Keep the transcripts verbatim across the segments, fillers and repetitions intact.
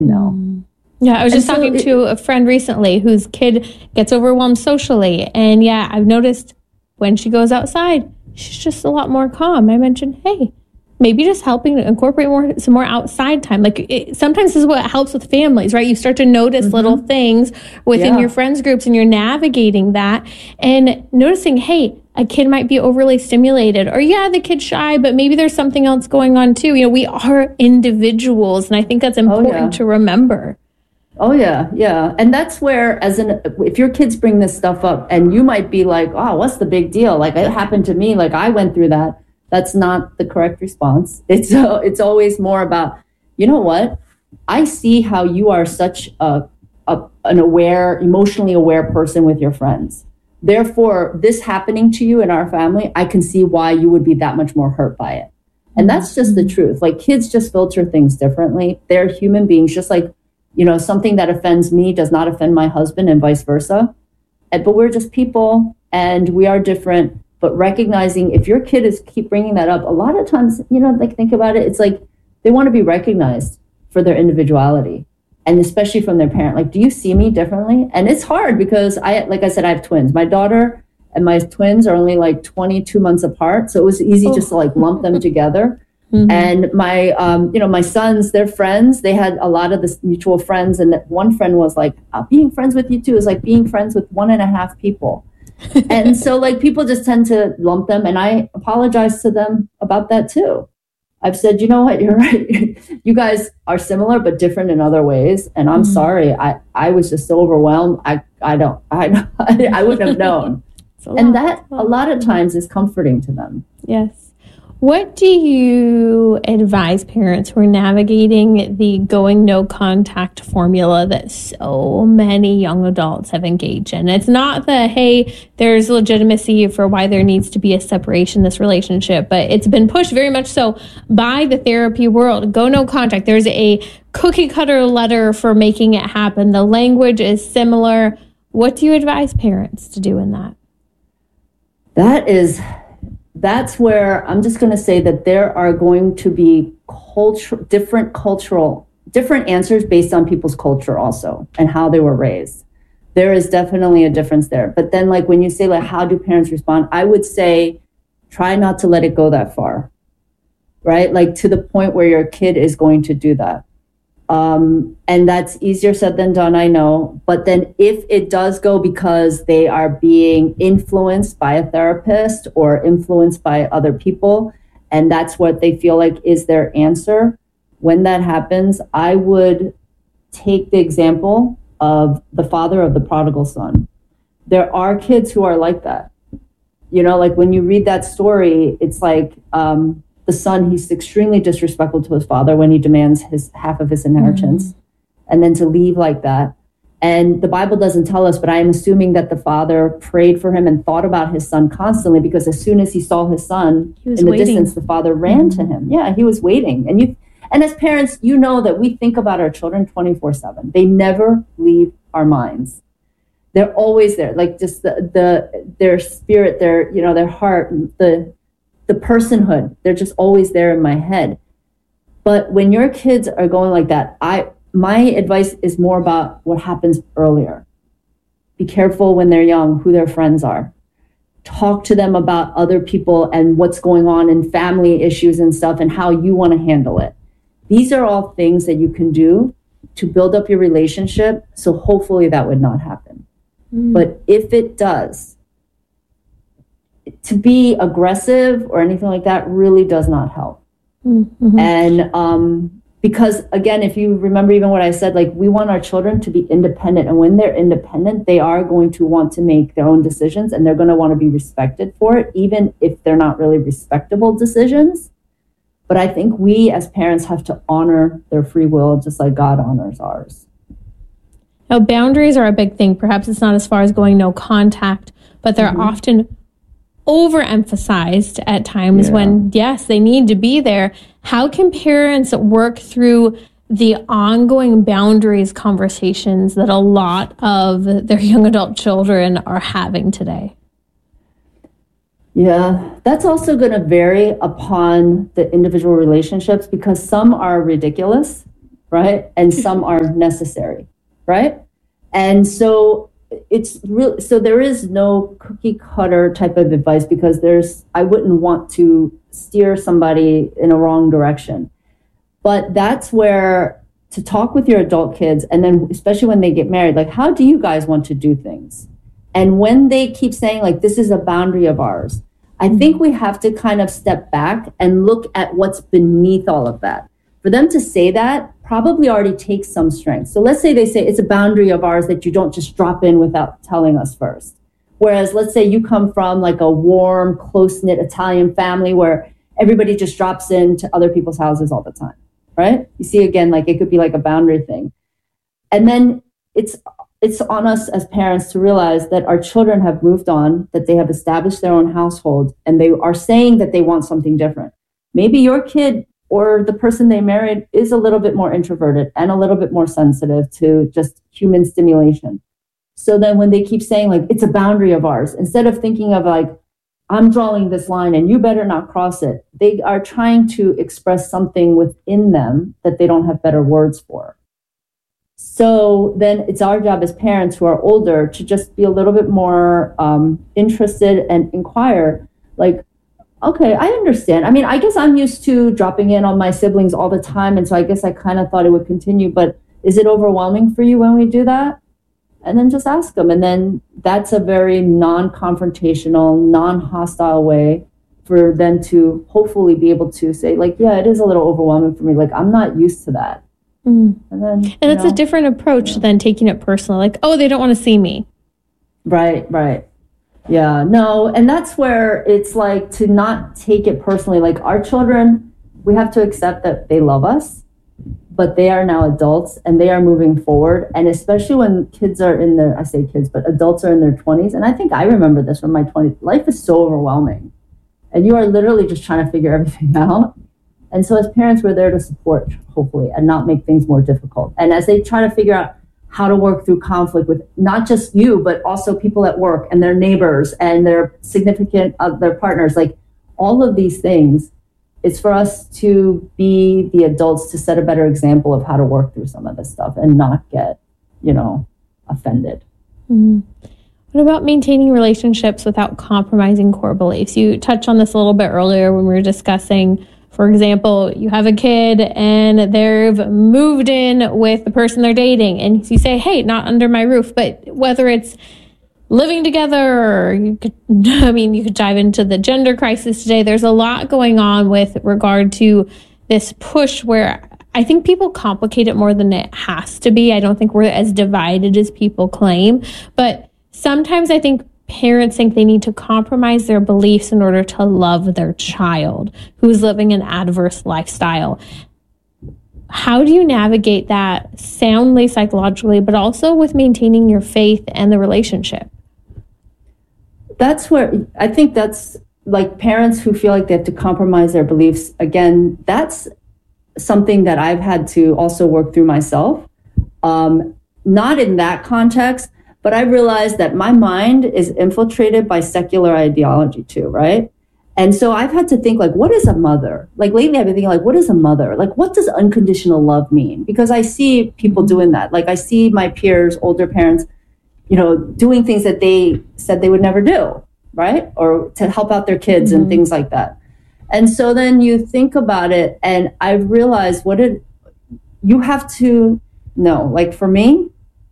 No. Mm. Yeah, I was just And so talking it- to a friend recently whose kid gets overwhelmed socially. And yeah, I've noticed when she goes outside, she's just a lot more calm. I mentioned, hey, maybe just helping to incorporate more, some more outside time. Like it, sometimes this is what helps with families, right? You start to notice Mm-hmm. little things within Yeah. your friends groups and you're navigating that and noticing, hey, a kid might be overly stimulated or yeah, the kid's shy, but maybe there's something else going on too. You know, we are individuals and I think that's important yeah. to remember. Oh, yeah, yeah. And that's where, as an, if your kids bring this stuff up and you might be like, oh, what's the big deal? Like it happened to me, like I went through that. That's not the correct response. It's uh, it's always more about, you know what? I see how you are such a, a an aware, emotionally aware person with your friends. Therefore, this happening to you in our family, I can see why you would be that much more hurt by it. And that's just the truth. Like kids just filter things differently. They're human beings, just like, you know, something that offends me does not offend my husband and vice versa. And, but we're just people and we are different. But recognizing if your kid is keep bringing that up, a lot of times, you know, like think about it, it's like they want to be recognized for their individuality and especially from their parent. Like, do you see me differently? And it's hard because I, like I said, I have twins. My daughter and my twins are only like twenty-two months apart. So it was easy oh. just to like lump them together. Mm-hmm. And my, um, you know, my sons, their friends, they had a lot of this mutual friends. And that one friend was like, oh, being friends with you too is like being friends with one and a half people. And so like people just tend to lump them. And I apologize to them about that too. I've said, you know what, you're right. You guys are similar, but different in other ways. And I'm mm-hmm. sorry. I, I was just so overwhelmed. I, I don't, I, I wouldn't have known. And that a lot of times is comforting to them. Yes. What do you advise parents who are navigating the going no contact formula that so many young adults have engaged in? It's not the, hey, there's legitimacy for why there needs to be a separation in this relationship, but it's been pushed very much so by the therapy world. Go no contact. There's a cookie cutter letter for making it happen. The language is similar. What do you advise parents to do in that? That is... That's where I'm just going to say that there are going to be culture, different cultural, different answers based on people's culture also and how they were raised. There is definitely a difference there. But then like when you say like, how do parents respond? I would say, try not to let it go that far, right? Like to the point where your kid is going to do that. Um, and that's easier said than done, I know. But then if it does go because they are being influenced by a therapist or influenced by other people, and that's what they feel like is their answer, when that happens, I would take the example of the father of the prodigal son. There are kids who are like that. You know, like when you read that story, it's like... Um, the son, he's extremely disrespectful to his father when he demands his half of his inheritance mm-hmm. and then to leave like that. And the Bible doesn't tell us, but I'm assuming that the father prayed for him and thought about his son constantly because as soon as he saw his son in the waiting. distance, the father ran mm-hmm. to him. Yeah, he was waiting. And you, and as parents, you know that we think about our children twenty-four seven. They never leave our minds. They're always there, like just the, the their spirit, their, you know, their heart, the the personhood, they're just always there in my head. But when your kids are going like that, I my advice is more about what happens earlier. Be careful when they're young, who their friends are. Talk to them about other people and what's going on in family issues and stuff and how you want to handle it. These are all things that you can do to build up your relationship. So hopefully that would not happen. Mm. But if it does, to be aggressive or anything like that really does not help. Mm-hmm. And um, because, again, if you remember even what I said, like we want our children to be independent. And when they're independent, they are going to want to make their own decisions and they're going to want to be respected for it, even if they're not really respectable decisions. But I think we as parents have to honor their free will just like God honors ours. Now, boundaries are a big thing. Perhaps it's not as far as going no contact, but they're mm-hmm. often overemphasized at times yeah. when, yes, they need to be there. How can parents work through the ongoing boundaries conversations that a lot of their young adult children are having today? Yeah, that's also going to vary upon the individual relationships because some are ridiculous right? And some are necessary, right? And so it's real. So there is no cookie cutter type of advice, because there's, I wouldn't want to steer somebody in a wrong direction. But that's where to talk with your adult kids, and then especially when they get married, like, how do you guys want to do things? And when they keep saying, like, this is a boundary of ours, I think we have to kind of step back and look at what's beneath all of that. For them to say that probably already takes some strength. So let's say they say it's a boundary of ours that you don't just drop in without telling us first. Whereas let's say you come from like a warm, close-knit Italian family where everybody just drops into other people's houses all the time, right? You see, again, like it could be like a boundary thing. And then it's it's on us as parents to realize that our children have moved on, that they have established their own household, and they are saying that they want something different. Maybe your kid or the person they married is a little bit more introverted and a little bit more sensitive to just human stimulation. So then when they keep saying, like, it's a boundary of ours, instead of thinking of like, I'm drawing this line and you better not cross it, they are trying to express something within them that they don't have better words for. So then it's our job as parents who are older to just be a little bit more um, interested and inquire, like, okay, I understand. I mean, I guess I'm used to dropping in on my siblings all the time. And so I guess I kind of thought it would continue, but is it overwhelming for you when we do that? And then just ask them. And then that's a very non-confrontational, non-hostile way for them to hopefully be able to say, like, yeah, it is a little overwhelming for me. Like, I'm not used to that. Mm. And then, and it's know, a different approach yeah. than taking it personal. Like, oh, they don't want to see me. Right, right. Yeah, no. And that's where it's like to not take it personally. Like, our children, we have to accept that they love us, but they are now adults and they are moving forward. And especially when kids are in their, I say kids, but adults are in their twenties. And I think I remember this from my twenties. Life is so overwhelming and you are literally just trying to figure everything out. And so as parents, we're there to support, hopefully, and not make things more difficult. And as they try to figure out how to work through conflict with not just you, but also people at work and their neighbors and their significant uh, their partners, like all of these things, it's for us to be the adults to set a better example of how to work through some of this stuff and not get, you know, offended. Mm-hmm. What about maintaining relationships without compromising core beliefs? You touched on this a little bit earlier when we were discussing, for example, you have a kid and they've moved in with the person they're dating and you say, hey, not under my roof. But whether it's living together or you could, I mean, you could dive into the gender crisis today. There's a lot going on with regard to this push where I think people complicate it more than it has to be. I don't think we're as divided as people claim. But sometimes I think parents think they need to compromise their beliefs in order to love their child who's living an adverse lifestyle. How do you navigate that soundly, psychologically, but also with maintaining your faith and the relationship? That's where I think that's like parents who feel like they have to compromise their beliefs. Again, that's something that I've had to also work through myself. Um, not in that context, but I realized that my mind is infiltrated by secular ideology too, right? And so I've had to think, like, what is a mother? Like lately I've been thinking, like, what is a mother? Like, what does unconditional love mean? Because I see people doing that. Like I see my peers, older parents, you know, doing things that they said they would never do, right? Or to help out their kids mm-hmm. and things like that. And so then you think about it and I realized what did you have to know, like for me,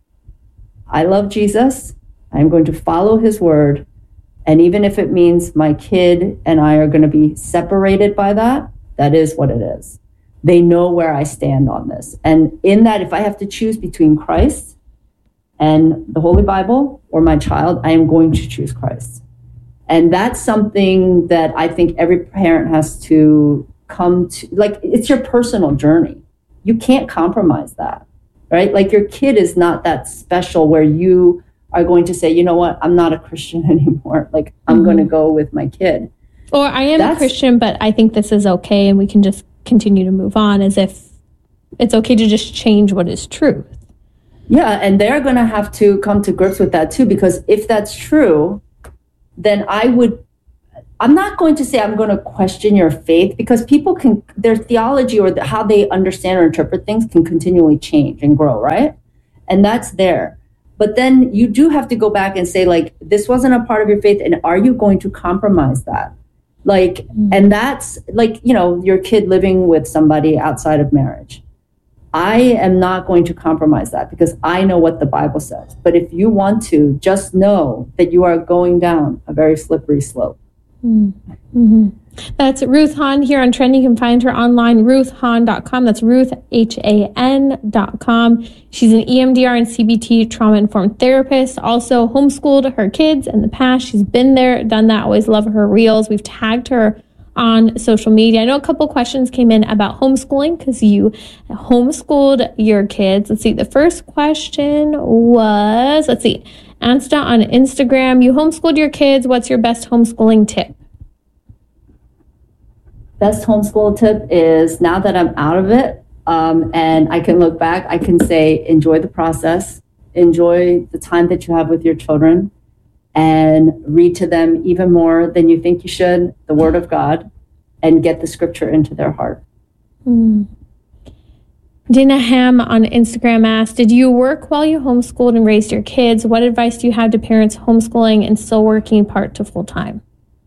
I love Jesus. I'm going to follow his word. And even if it means my kid and I are going to be separated by that, that is what it is. They know where I stand on this. And in that, if I have to choose between Christ and the Holy Bible or my child, I am going to choose Christ. And that's something that I think every parent has to come to, like, it's your personal journey. You can't compromise that. Right? Like your kid is not that special where you are going to say, you know what, I'm not a Christian anymore. Like I'm mm-hmm. going to go with my kid. Or I am That's, a Christian, but I think this is okay. And we can just continue to move on as if it's okay to just change what is truth. Yeah. And they're going to have to come to grips with that too, because if that's true, then I would, I'm not going to say I'm going to question your faith, because people can, their theology or the, how they understand or interpret things can continually change and grow, right? And that's there. But then you do have to go back and say, like, this wasn't a part of your faith, and are you going to compromise that? Like, mm-hmm. and that's like, you know, your kid living with somebody outside of marriage. I am not going to compromise that because I know what the Bible says. But if you want to, just know that you are going down a very slippery slope. Mm-hmm. That's Ruth Hahn here on Trend. You can find her online, ruth hahn dot com. That's Ruth, H A N dot com. She's an E M D R and C B T trauma-informed therapist, also homeschooled her kids in the past. She's been there, done that. Always love her reels. We've tagged her on social media. I know a couple questions came in about homeschooling because you homeschooled your kids. Let's see. The first question was, let's see, Ansta on Instagram. You homeschooled your kids. What's your best homeschooling tip? Best homeschool tip is, now that I'm out of it um, and I can look back, I can say, enjoy the process, enjoy the time that you have with your children, and read to them even more than you think you should, the Word of God, and get the scripture into their heart. Mm. Dina Ham on Instagram asked, did you work while you homeschooled and raised your kids? What advice do you have to parents homeschooling and still working part to full time?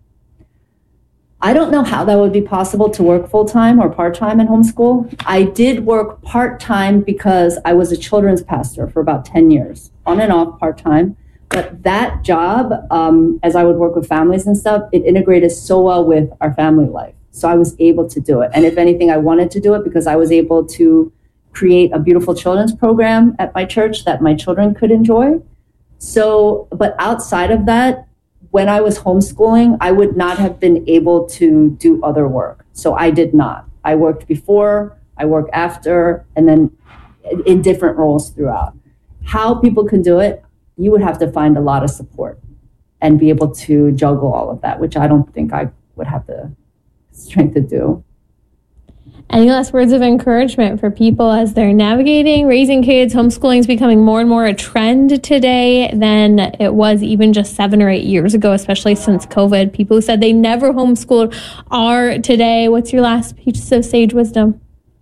I don't know how that would be possible to work full-time or part-time in homeschool. I did work part-time because I was a children's pastor for about ten years, on and off part-time. But that job, um, as I would work with families and stuff, it integrated so well with our family life. So I was able to do it. And if anything, I wanted to do it because I was able to create a beautiful children's program at my church that my children could enjoy. So, but outside of that, when I was homeschooling, I would not have been able to do other work. So I did not. I worked before, I worked after, and then in different roles throughout. How people can do it, you would have to find a lot of support and be able to juggle all of that, which I don't think I would have the strength to do. Any last words of encouragement for people as they're navigating raising kids? Homeschooling is becoming more and more a trend today than it was even just seven or eight years ago, especially since COVID. People who said they never homeschooled are today. What's your last piece of sage wisdom?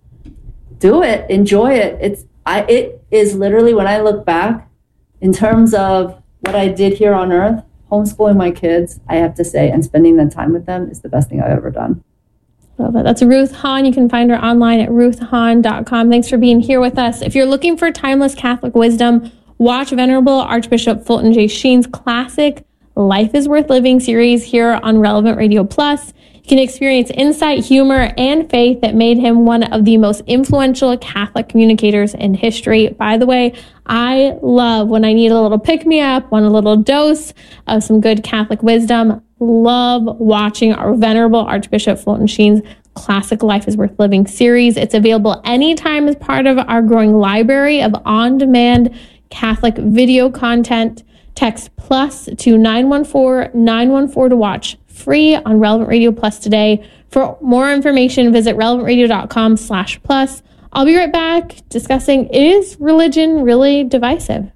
Do it. Enjoy it. It's I. It is literally, when I look back in terms of what I did here on earth, homeschooling my kids, I have to say, and spending that time with them is the best thing I've ever done. Love it. That's Ruth Hahn. You can find her online at ruth hahn dot com. Thanks for being here with us. If you're looking for timeless Catholic wisdom, watch Venerable Archbishop Fulton J. Sheen's classic Life is Worth Living series here on Relevant Radio Plus. You can experience insight, humor, and faith that made him one of the most influential Catholic communicators in history. By the way, I love when I need a little pick-me-up, want a little dose of some good Catholic wisdom. Love watching our Venerable Archbishop Fulton Sheen's classic Life is Worth Living series. It's available anytime as part of our growing library of on-demand Catholic video content. Text plus to nine one four nine one four to watch free on Relevant Radio Plus today. For more information, visit relevant radio dot com slash plus. I'll be right back discussing, is religion really divisive?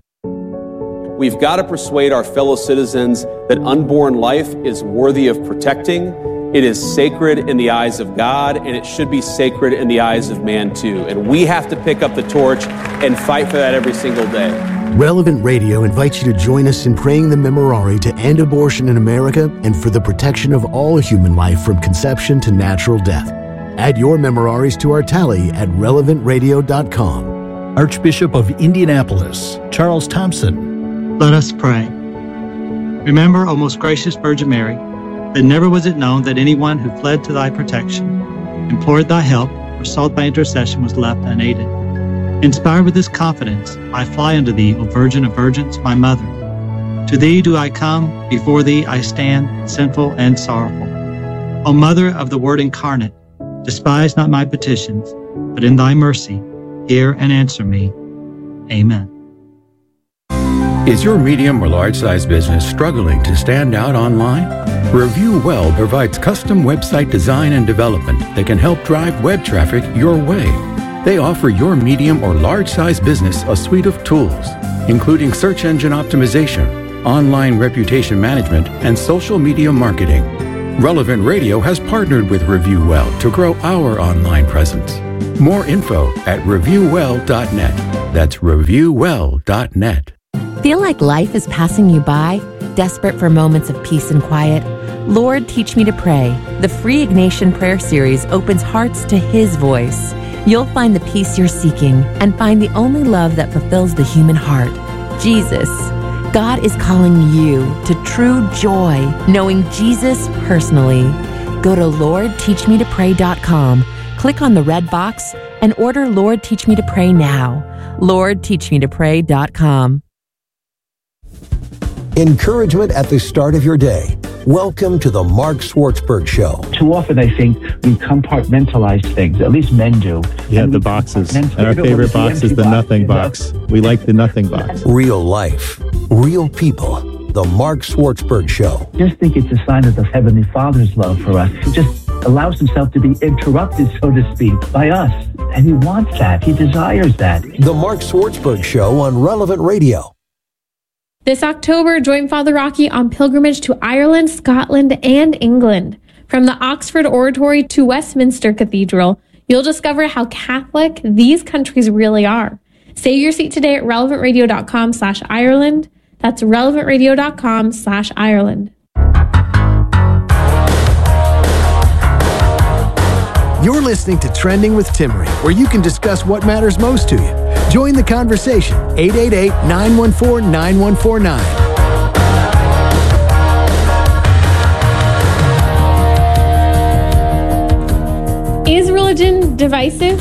We've got to persuade our fellow citizens that unborn life is worthy of protecting. It is sacred in the eyes of God, and it should be sacred in the eyes of man too. And we have to pick up the torch and fight for that every single day. Relevant Radio invites you to join us in praying the Memorare to end abortion in America and for the protection of all human life from conception to natural death. Add your Memoraries to our tally at relevant radio dot com. Archbishop of Indianapolis, Charles Thompson. Let us pray. Remember, O most gracious Virgin Mary, that never was it known that anyone who fled to thy protection, implored thy help, or sought thy intercession was left unaided. Inspired with this confidence, I fly unto thee, O Virgin of Virgins, my Mother. To thee do I come, before thee I stand, sinful and sorrowful. O Mother of the Word incarnate, despise not my petitions, but in thy mercy, hear and answer me. Amen. Is your medium or large-size business struggling to stand out online? Review Well provides custom website design and development that can help drive web traffic your way. They offer your medium or large-size business a suite of tools, including search engine optimization, online reputation management, and social media marketing. Relevant Radio has partnered with Review Well to grow our online presence. More info at review well dot net. That's review well dot net. Feel like life is passing you by? Desperate for moments of peace and quiet? Lord, Teach Me to Pray. The free Ignatian Prayer Series opens hearts to His voice. You'll find the peace you're seeking and find the only love that fulfills the human heart, Jesus. God is calling you to true joy, knowing Jesus personally. Go to lord teach me to pray dot com, click on the red box, and order Lord Teach Me to Pray now. lord teach me to pray dot com. Encouragement at the start of your day. Welcome to the Mark Swartzberg Show. Too often, I think we compartmentalize things. At least men do. Yeah, the boxes. And our favorite box is the nothing box. We like the nothing box. Real life, real people. The Mark Swartzberg Show. Just think it's a sign of the Heavenly Father's love for us. He just allows himself to be interrupted, so to speak, by us. And he wants that. He desires that. The Mark Swartzberg Show on Relevant Radio. This October, join Father Rocky on pilgrimage to Ireland, Scotland, and England. From the Oxford Oratory to Westminster Cathedral, you'll discover how Catholic these countries really are. Save your seat today at relevant radio dot com slash Ireland. That's relevant radio dot com slash Ireland. You're listening to Trending with Timmerie, where you can discuss what matters most to you. Join the conversation, eight eight eight, nine one four, nine one four nine. Is religion divisive?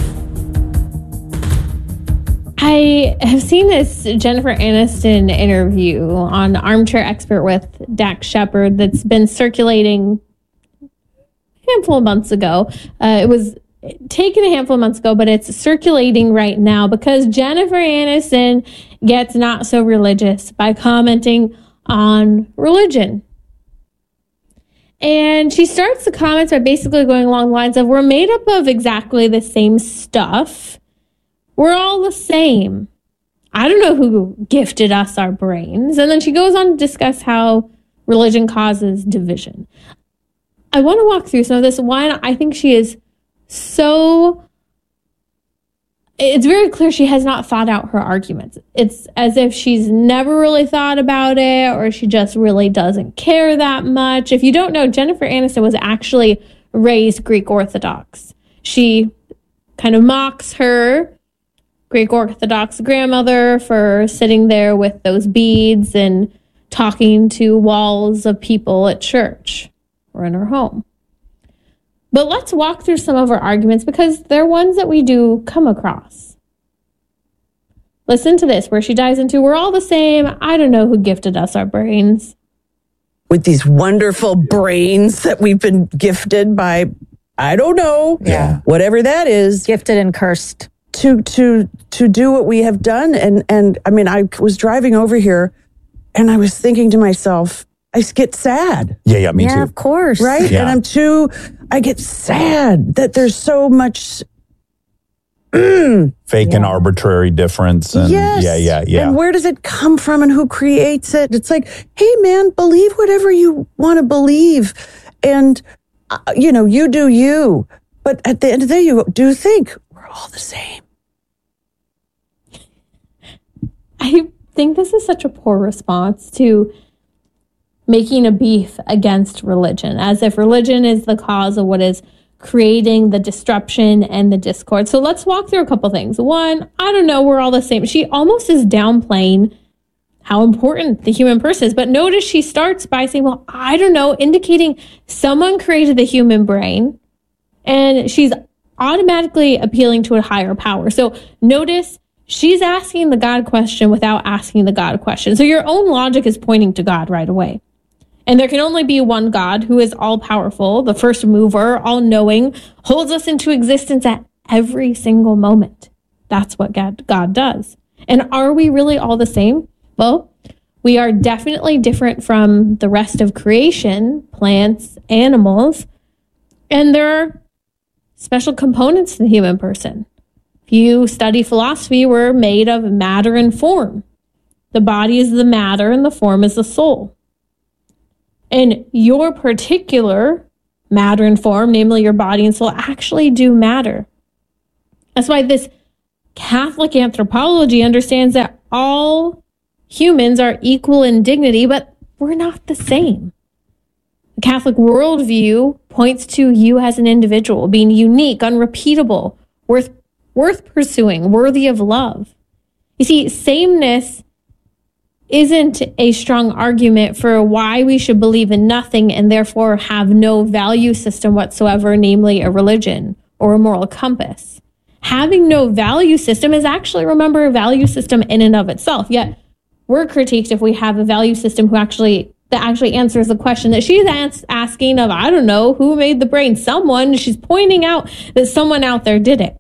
I have seen this Jennifer Aniston interview on Armchair Expert with Dax Shepard that's been circulating a handful of months ago. Uh, it was taken a handful of months ago, but it's circulating right now because Jennifer Aniston gets not so religious by commenting on religion. And she starts the comments by basically going along the lines of, we're made up of exactly the same stuff. We're all the same. I don't know who gifted us our brains. And then she goes on to discuss how religion causes division. I want to walk through some of this. One, I think she is so, it's very clear she has not thought out her arguments. It's as if she's never really thought about it, or she just really doesn't care that much. If you don't know, Jennifer Aniston was actually raised Greek Orthodox. She kind of mocks her Greek Orthodox grandmother for sitting there with those beads and talking to walls of people at church or in her home. But let's walk through some of her arguments because they're ones that we do come across. Listen to this, where she dives into, we're all the same. I don't know who gifted us our brains. With these wonderful brains that we've been gifted by, I don't know, yeah, whatever that is. Gifted and cursed. To to to do what we have done. And, and I mean, I was driving over here and I was thinking to myself, I get sad. Yeah, yeah, me yeah, too. Of course. Right? Yeah. And I'm too, I get sad that there's so much mm, fake yeah. and arbitrary difference. And yes. Yeah, yeah, yeah. And where does it come from and who creates it? It's like, hey, man, believe whatever you want to believe. And, uh, you know, you do you. But at the end of the day, you do think we're all the same. I think this is such a poor response to making a beef against religion, as if religion is the cause of what is creating the disruption and the discord. So let's walk through a couple things. One, I don't know, we're all the same. She almost is downplaying how important the human person is. But notice she starts by saying, well, I don't know, indicating someone created the human brain, and she's automatically appealing to a higher power. So notice she's asking the God question without asking the God question. So your own logic is pointing to God right away. And there can only be one God who is all-powerful, the first mover, all-knowing, holds us into existence at every single moment. That's what God, God does. And are we really all the same? Well, we are definitely different from the rest of creation, plants, animals, and there are special components to the human person. If you study philosophy, we're made of matter and form. The body is the matter and the form is the soul. And your particular matter and form, namely your body and soul, actually do matter. That's why this Catholic anthropology understands that all humans are equal in dignity, but we're not the same. The Catholic worldview points to you as an individual being unique, unrepeatable, worth worth pursuing, worthy of love. You see, sameness isn't a strong argument for why we should believe in nothing and therefore have no value system whatsoever, namely a religion or a moral compass. Having no value system is actually, remember, a value system in and of itself. Yet we're critiqued if we have a value system who actually that actually answers the question that she's as- asking of, I don't know, who made the brain? Someone. She's pointing out that someone out there did it.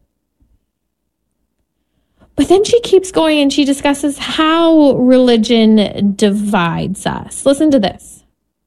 But then she keeps going and she discusses how religion divides us. Listen to this.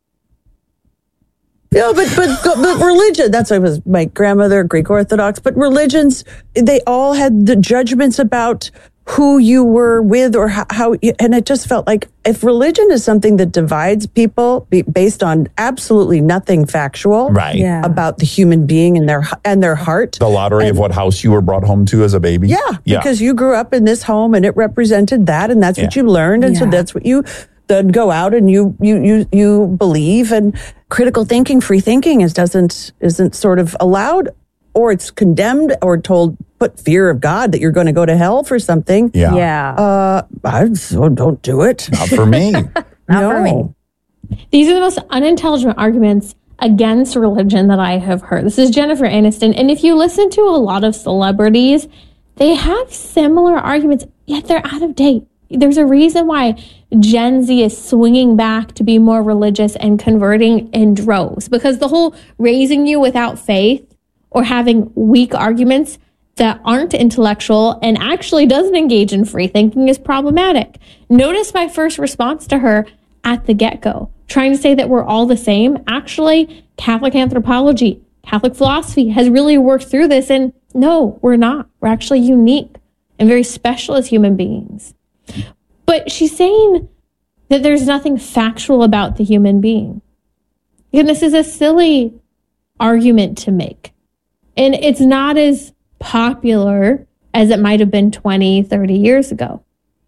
Yeah, but, but but religion, that's why it was my grandmother, Greek Orthodox, but religions, they all had the judgments about who you were with or how, how you, and it just felt like if religion is something that divides people be, based on absolutely nothing factual right. yeah. about the human being and their and their heart. The lottery and, of what house you were brought home to as a baby. Yeah, yeah, because you grew up in this home and it represented that and that's yeah. what you learned. And yeah. so that's what you then go out and you you you you believe. And critical thinking, free thinking is doesn't isn't sort of allowed, or it's condemned or told, put fear of God that you're going to go to hell for something. Yeah. Yeah. Uh, I so don't do it. Not for me. Not no. for me. These are the most unintelligent arguments against religion that I have heard. This is Jennifer Aniston. And if you listen to a lot of celebrities, they have similar arguments, yet they're out of date. There's a reason why Gen Z is swinging back to be more religious and converting in droves, because the whole raising you without faith or having weak arguments that aren't intellectual and actually doesn't engage in free thinking is problematic. Notice my first response to her at the get-go, trying to say that we're all the same. Actually, Catholic anthropology, Catholic philosophy has really worked through this, and no, we're not. We're actually unique and very special as human beings. But she's saying that there's nothing factual about the human being. And this is a silly argument to make. And it's not as popular as it might have been twenty, thirty years ago.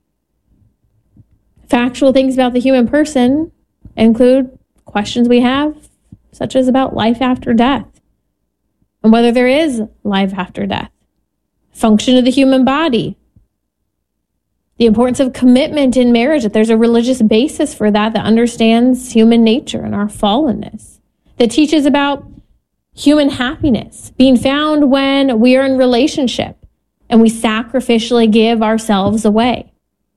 Factual things about the human person include questions we have, such as about life after death, and whether there is life after death, function of the human body, the importance of commitment in marriage, that there's a religious basis for that that understands human nature and our fallenness, that teaches about human happiness being found when we are in relationship and we sacrificially give ourselves away.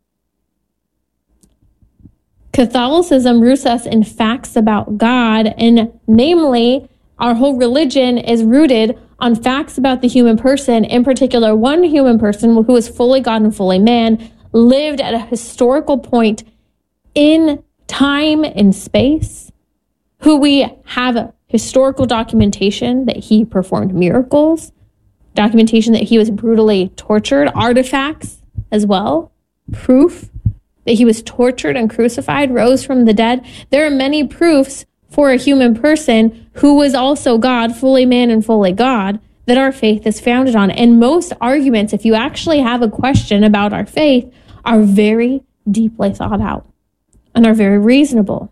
Catholicism roots us in facts about God, and namely, our whole religion is rooted on facts about the human person, in particular, one human person who is fully God and fully man, lived at a historical point in time and space, who we have historical documentation that he performed miracles, documentation that he was brutally tortured, artifacts as well, proof that he was tortured and crucified, rose from the dead. There are many proofs for a human person who was also God, fully man and fully God, that our faith is founded on. And most arguments, if you actually have a question about our faith, are very deeply thought out and are very reasonable.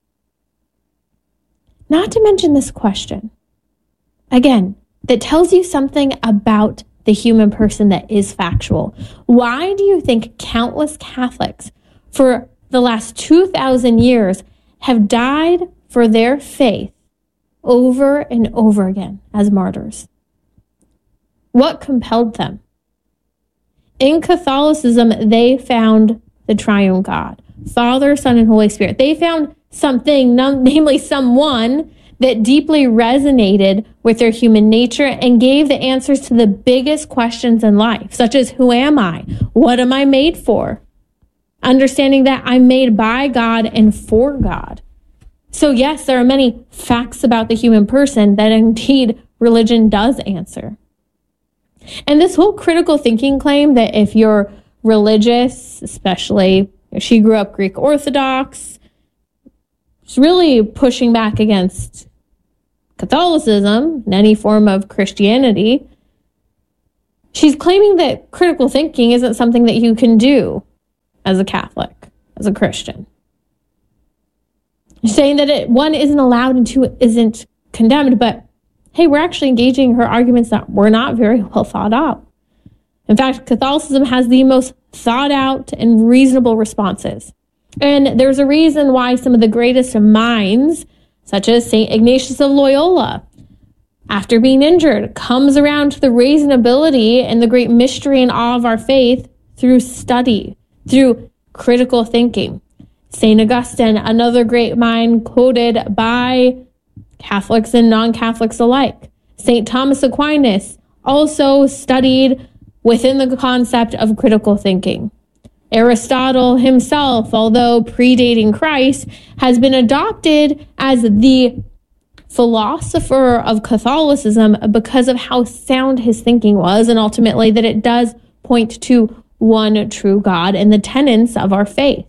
Not to mention this question, again, that tells you something about the human person that is factual. Why do you think countless Catholics for the last two thousand years have died for their faith over and over again as martyrs? What compelled them? In Catholicism, they found the triune God, Father, Son, and Holy Spirit. They found something, namely someone, that deeply resonated with their human nature and gave the answers to the biggest questions in life, such as, who am I? What am I made for? Understanding that I'm made by God and for God. So yes, there are many facts about the human person that indeed religion does answer. And this whole critical thinking claim that if you're religious, especially if she grew up Greek Orthodox, it's really pushing back against Catholicism and any form of Christianity, she's claiming that critical thinking isn't something that you can do as a Catholic, as a Christian. She's saying that it, one isn't allowed and two isn't condemned, but hey, we're actually engaging her arguments that were not very well thought out. In fact, Catholicism has the most thought out and reasonable responses. And there's a reason why some of the greatest minds, such as Saint Ignatius of Loyola, after being injured, comes around to the reasonability and the great mystery and awe of our faith through study, through critical thinking. Saint Augustine, another great mind quoted by Catholics and non-Catholics alike. Saint Thomas Aquinas also studied within the concept of critical thinking. Aristotle himself, although predating Christ, has been adopted as the philosopher of Catholicism because of how sound his thinking was, and ultimately that it does point to one true God and the tenets of our faith.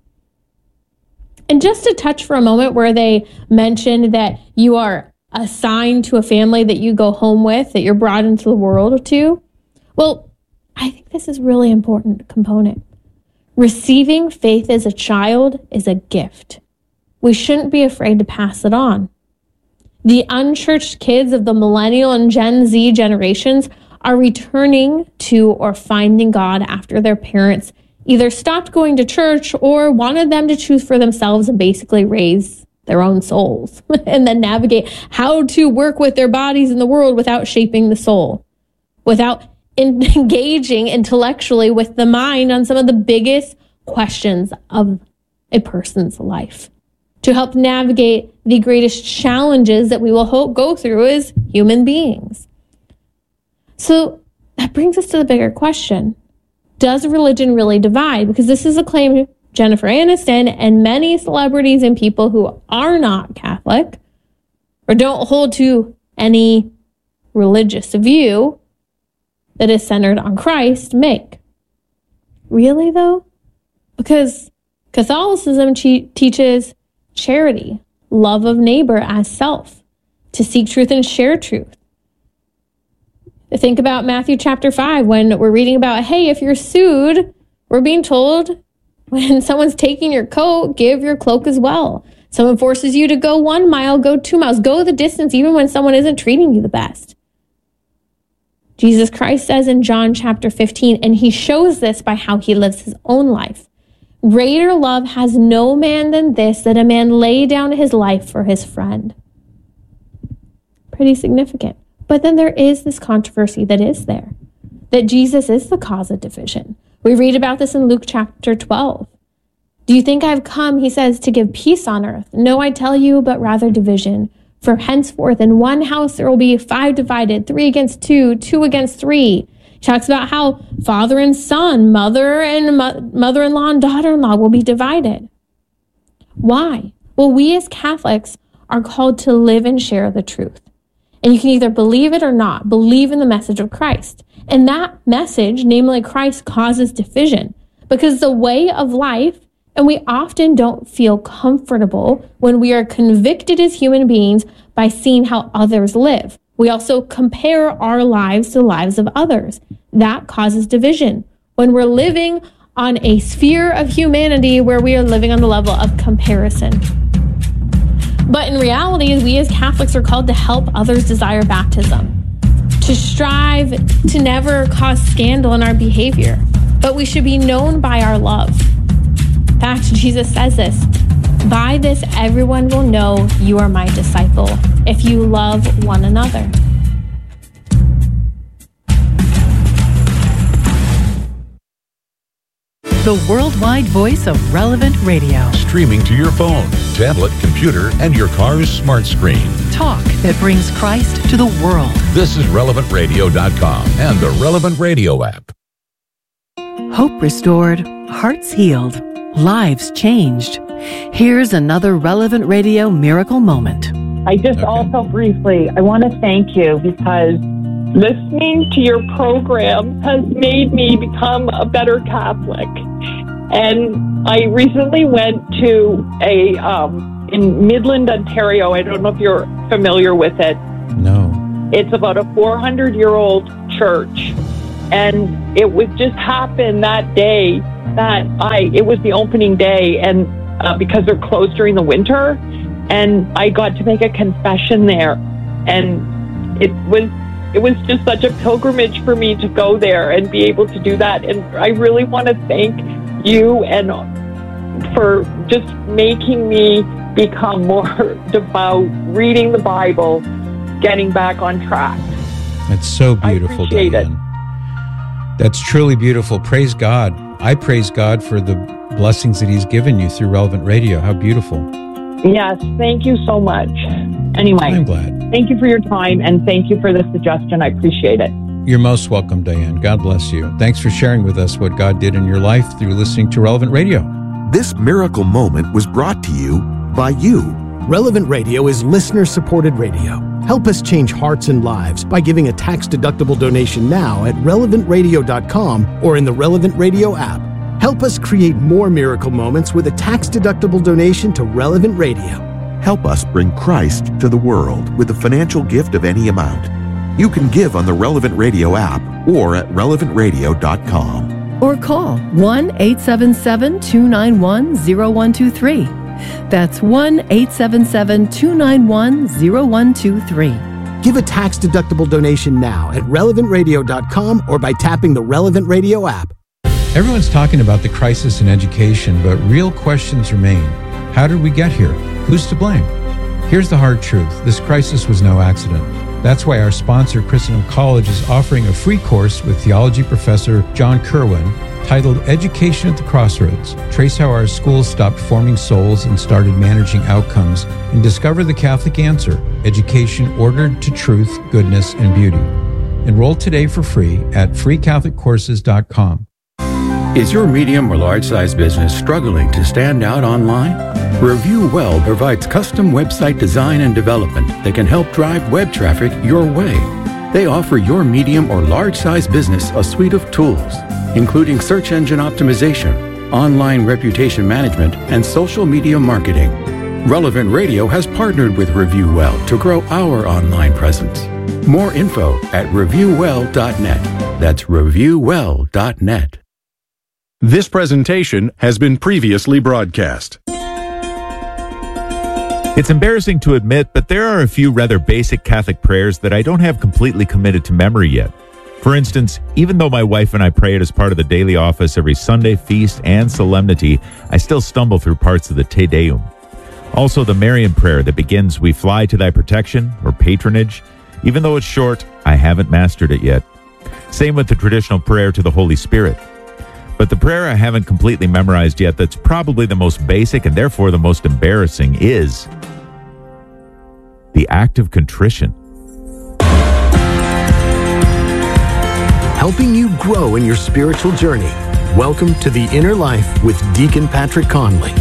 And just to touch for a moment where they mentioned that you are assigned to a family that you go home with, that you're brought into the world to, well, I think this is a really important component. Receiving faith as a child is a gift. We shouldn't be afraid to pass it on. The unchurched kids of the millennial and Gen Z generations are returning to or finding God after their parents either stopped going to church or wanted them to choose for themselves and basically raise their own souls and then navigate how to work with their bodies in the world without shaping the soul, without engaging intellectually with the mind on some of the biggest questions of a person's life, to help navigate the greatest challenges that we will hope go through as human beings. So that brings us to the bigger question. Does religion really divide? Because this is a claim Jennifer Aniston and many celebrities and people who are not Catholic or don't hold to any religious view that is centered on Christ make. Really, though? Because Catholicism che- teaches charity, love of neighbor as self, to seek truth and share truth. Think about Matthew chapter five when we're reading about, hey, if you're sued, we're being told when someone's taking your coat, give your cloak as well. Someone forces you to go one mile, go two miles, go the distance even when someone isn't treating you the best. Jesus Christ says in John chapter fifteen, and he shows this by how he lives his own life. Greater love has no man than this, that a man lay down his life for his friend. Pretty significant. But then there is this controversy that is there, that Jesus is the cause of division. We read about this in Luke chapter twelve. Do you think I've come, he says, to give peace on earth? No, I tell you, but rather division. For henceforth in one house there will be five divided, three against two, two against three. He talks about how father and son, mother and mo- mother-in-law and daughter-in-law will be divided. Why? Well, we as Catholics are called to live and share the truth. And you can either believe it or not, believe in the message of Christ. And that message, namely Christ, causes division because the way of life, and we often don't feel comfortable when we are convicted as human beings by seeing how others live. We also compare our lives to the lives of others. That causes division. When we're living on a sphere of humanity where we are living on the level of comparison. But in reality, we as Catholics are called to help others desire baptism, to strive to never cause scandal in our behavior, but we should be known by our love. In fact, Jesus says this, by this everyone will know you are my disciple, if you love one another. The worldwide voice of Relevant Radio. Streaming to your phone, tablet, computer, and your car's smart screen. Talk that brings Christ to the world. This is relevant radio dot com and the Relevant Radio app. Hope restored, hearts healed, lives changed. Here's another Relevant Radio miracle moment. I just okay. also briefly, I want to thank you because listening to your program has made me become a better Catholic. And I recently went to a um, in Midland, Ontario. I don't know if you're familiar with it. No. It's about a four hundred year old church. And it would just happen that day that I, it was the opening day, and uh, because they're closed during the winter, and I got to make a confession there. And it was, it was just such a pilgrimage for me to go there and be able to do that. And I really want to thank you and for just making me become more devout, reading the Bible, getting back on track. That's so beautiful, Diane. That's truly beautiful. Praise God. I praise God for the blessings that he's given you through Relevant Radio. How beautiful. Yes, thank you so much. Anyway, I'm glad. Thank you for your time, and thank you for the suggestion. I appreciate it. You're most welcome, Diane. God bless you. Thanks for sharing with us what God did in your life through listening to Relevant Radio. This miracle moment was brought to you by you. Relevant Radio is listener-supported radio. Help us change hearts and lives by giving a tax-deductible donation now at relevant radio dot com or in the Relevant Radio app. Help us create more miracle moments with a tax-deductible donation to Relevant Radio. Help us bring Christ to the world with a financial gift of any amount. You can give on the Relevant Radio app or at relevant radio dot com. Or call one eight seven seven, two nine one, zero one two three. That's one eight seven seven, two nine one, zero one two three. Give a tax-deductible donation now at relevant radio dot com or by tapping the Relevant Radio app. Everyone's talking about the crisis in education, but real questions remain. How did we get here? Who's to blame? Here's the hard truth. This crisis was no accident. That's why our sponsor, Christendom College, is offering a free course with theology professor John Kerwin titled Education at the Crossroads. Trace how our schools stopped forming souls and started managing outcomes, and discover the Catholic answer, education ordered to truth, goodness, and beauty. Enroll today for free at free catholic courses dot com. Is your medium or large-size business struggling to stand out online? Review Well provides custom website design and development that can help drive web traffic your way. They offer your medium or large-size business a suite of tools, including search engine optimization, online reputation management, and social media marketing. Relevant Radio has partnered with Review Well to grow our online presence. More info at review well dot net. That's review well dot net. This presentation has been previously broadcast. It's embarrassing to admit, but there are a few rather basic Catholic prayers that I don't have completely committed to memory yet. For instance, even though my wife and I pray it as part of the daily office every Sunday, feast, and solemnity, I still stumble through parts of the Te Deum. Also, the Marian prayer that begins, "We fly to thy protection," or patronage. Even though it's short, I haven't mastered it yet. Same with the traditional prayer to the Holy Spirit. But the prayer I haven't completely memorized yet that's probably the most basic and therefore the most embarrassing is the act of contrition. Helping you grow in your spiritual journey. Welcome to The Inner Life with Deacon Patrick Conley.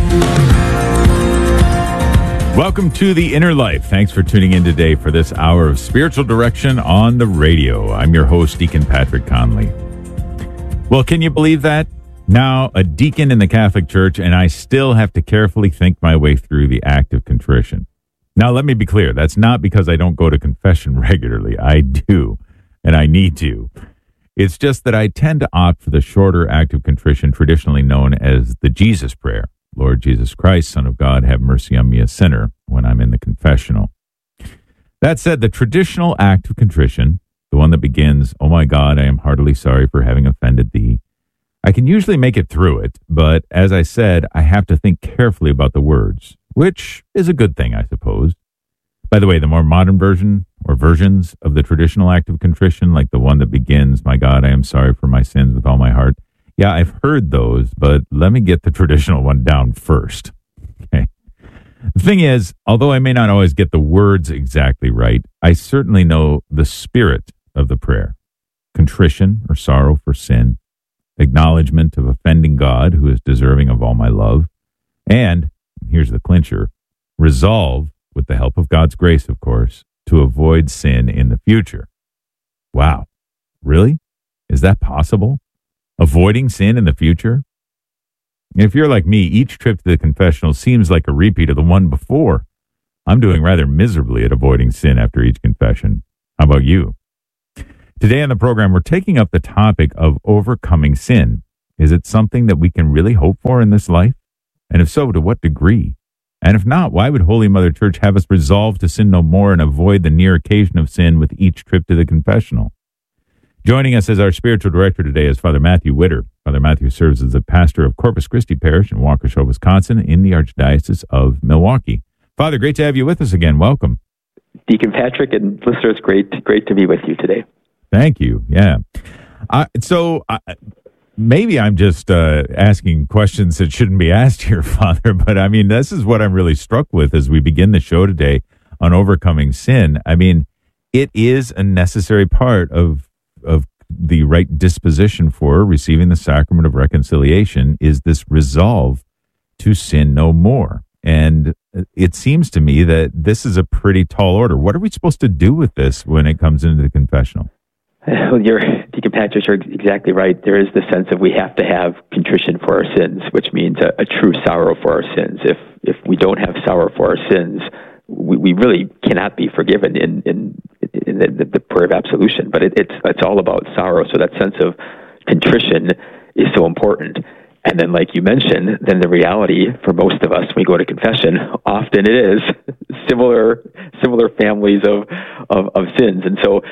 Welcome to The Inner Life. Thanks for tuning in today for this hour of spiritual direction on the radio. I'm your host, Deacon Patrick Conley. Well, can you believe that? Now, a deacon in the Catholic Church, and I still have to carefully think my way through the act of contrition. Now, let me be clear. That's not because I don't go to confession regularly. I do, and I need to. It's just that I tend to opt for the shorter act of contrition traditionally known as the Jesus Prayer. Lord Jesus Christ, Son of God, have mercy on me, a sinner, when I'm in the confessional. That said, the traditional act of contrition, the one that begins, "Oh my God, I am heartily sorry for having offended thee," I can usually make it through it, but as I said, I have to think carefully about the words, which is a good thing, I suppose. By the way, the more modern version or versions of the traditional act of contrition, like the one that begins, "My God, I am sorry for my sins with all my heart," yeah, I've heard those, but let me get the traditional one down first. Okay. The thing is, although I may not always get the words exactly right, I certainly know the spirit of the prayer. Contrition, or sorrow for sin, acknowledgement of offending God, who is deserving of all my love, and, here's the clincher, resolve, with the help of God's grace, of course, to avoid sin in the future. Wow. Really? Is that possible? Avoiding sin in the future? If you're like me, each trip to the confessional seems like a repeat of the one before. I'm doing rather miserably at avoiding sin after each confession. How about you? Today on the program, we're taking up the topic of overcoming sin. Is it something that we can really hope for in this life? And if so, to what degree? And if not, why would Holy Mother Church have us resolve to sin no more and avoid the near occasion of sin with each trip to the confessional? Joining us as our spiritual director today is Father Matthew Witter. Father Matthew serves as the pastor of Corpus Christi Parish in Waukesha, Wisconsin, in the Archdiocese of Milwaukee. Father, great to have you with us again. Welcome. Deacon Patrick and listeners, great, great to be with you today. Thank you. Yeah. Uh, so uh, maybe I'm just uh, asking questions that shouldn't be asked here, Father, but I mean, this is what I'm really struck with as we begin the show today on overcoming sin. I mean, it is a necessary part of of the right disposition for receiving the sacrament of reconciliation is this resolve to sin no more. And it seems to me that this is a pretty tall order. What are we supposed to do with this when it comes into the confessional? Well, you're, Deacon Patrick, you're exactly right. There is the sense of we have to have contrition for our sins, which means a, a true sorrow for our sins. If if we don't have sorrow for our sins, we, we really cannot be forgiven in in, in the, the prayer of absolution. But it, it's it's all about sorrow. So that sense of contrition is so important. And then, like you mentioned, then the reality for most of us when we go to confession, often it is similar similar families of of, of sins. And so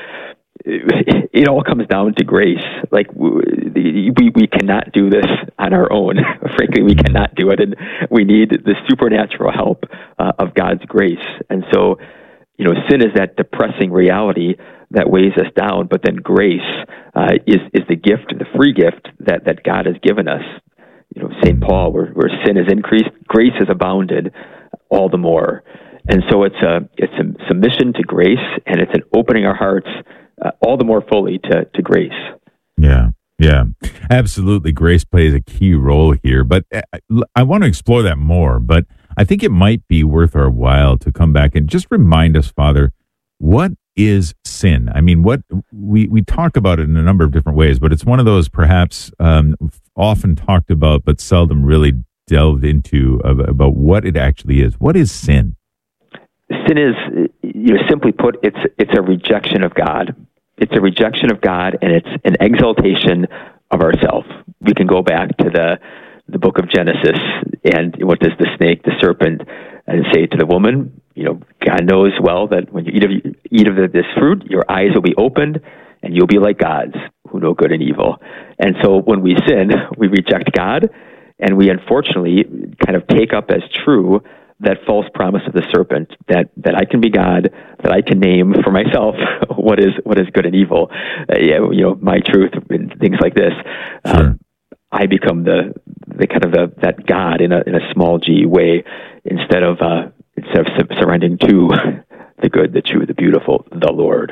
it, it all comes down to grace. Like we we cannot do this on our own. Frankly, we cannot do it, and we need the supernatural help uh, of God's grace. And so, you know, sin is that depressing reality that weighs us down, but then grace uh, is is the gift, the free gift that that God has given us. You know, Saint Paul, where, where sin has increased, grace has abounded all the more. And so it's a it's a submission to grace, and it's an opening our hearts uh, all the more fully to, to grace. Yeah, yeah, absolutely. Grace plays a key role here, but I, I want to explore that more. But I think it might be worth our while to come back and just remind us, Father, what is sin? I mean, what we, we talk about it in a number of different ways, but it's one of those perhaps um, often talked about, but seldom really delved into of, about what it actually is. What is sin? Sin is, you know, simply put, it's it's a rejection of God. It's a rejection of God, and it's an exaltation of ourself. We can go back to the the book of Genesis, and what does the snake, the serpent, and say to the woman? You know, God knows well that when you eat of eat of this fruit, your eyes will be opened, and you'll be like gods who know good and evil. And so when we sin, we reject God, and we unfortunately kind of take up as true that false promise of the serpent that, that I can be God, that I can name for myself what is what is good and evil, uh, you know, my truth and things like this. Sure. Um, I become the the kind of the, that God in a in a small g way instead of uh, instead of su- surrendering to the good, the true, the beautiful, the Lord.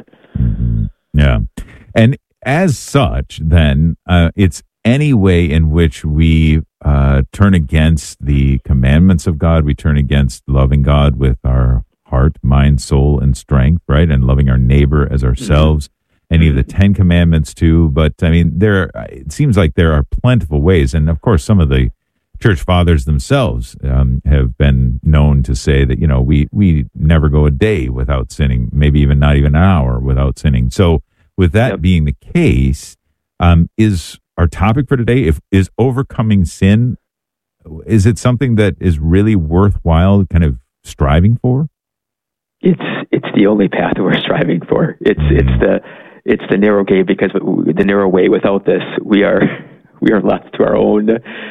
Yeah, and as such, then uh, it's any way in which we uh, turn against the commandments of God. We turn against loving God with our heart, mind, soul, and strength, right, and loving our neighbor as ourselves. Mm-hmm. Any of the Ten Commandments too, but I mean, there. It seems like there are plentiful ways, and of course, some of the church fathers themselves um, have been known to say that, you know, we we never go a day without sinning, maybe even not even an hour without sinning. So, with that yep. being the case, um, is our topic for today if is overcoming sin? Is it something that is really worthwhile, kind of striving for? It's it's the only path we're striving for. It's it's the It's the narrow gate, because the narrow way. Without this, we are we are left to our own.